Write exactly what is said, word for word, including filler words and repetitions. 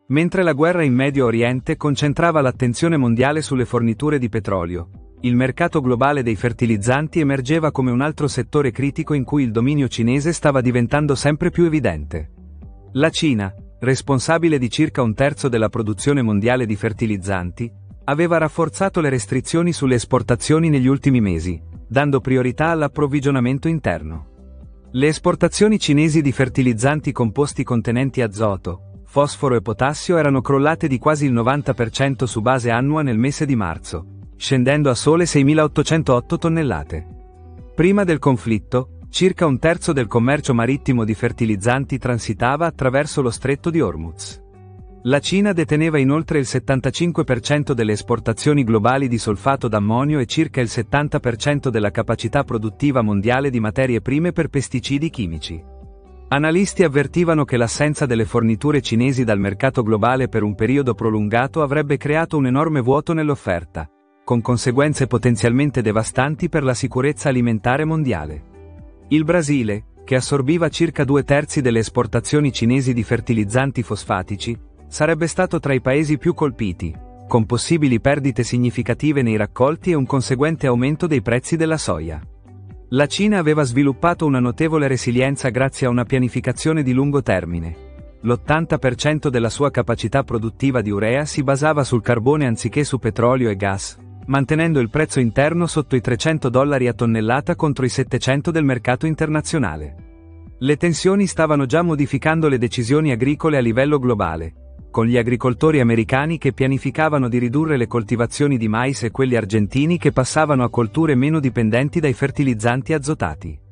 Mentre la guerra in Medio Oriente concentrava l'attenzione mondiale sulle forniture di petrolio, il mercato globale dei fertilizzanti emergeva come un altro settore critico in cui il dominio cinese stava diventando sempre più evidente. La Cina, responsabile di circa un terzo della produzione mondiale di fertilizzanti, aveva rafforzato le restrizioni sulle esportazioni negli ultimi mesi, dando priorità all'approvvigionamento interno. Le esportazioni cinesi di fertilizzanti composti contenenti azoto, fosforo e potassio erano crollate di quasi il novanta per cento su base annua nel mese di marzo, scendendo a sole seimilaottocentotto tonnellate. Prima del conflitto, circa un terzo del commercio marittimo di fertilizzanti transitava attraverso lo stretto di Hormuz. La Cina deteneva inoltre il settantacinque per cento delle esportazioni globali di solfato d'ammonio e circa il settanta per cento della capacità produttiva mondiale di materie prime per pesticidi chimici. Analisti avvertivano che l'assenza delle forniture cinesi dal mercato globale per un periodo prolungato avrebbe creato un enorme vuoto nell'offerta, con conseguenze potenzialmente devastanti per la sicurezza alimentare mondiale. Il Brasile, che assorbiva circa due terzi delle esportazioni cinesi di fertilizzanti fosfatici, sarebbe stato tra i paesi più colpiti, con possibili perdite significative nei raccolti e un conseguente aumento dei prezzi della soia. La Cina aveva sviluppato una notevole resilienza grazie a una pianificazione di lungo termine. L'ottanta per cento della sua capacità produttiva di urea si basava sul carbone anziché su petrolio e gas, mantenendo il prezzo interno sotto i trecento dollari a tonnellata contro i settecento del mercato internazionale. Le tensioni stavano già modificando le decisioni agricole a livello globale, con gli agricoltori americani che pianificavano di ridurre le coltivazioni di mais e quelli argentini che passavano a colture meno dipendenti dai fertilizzanti azotati.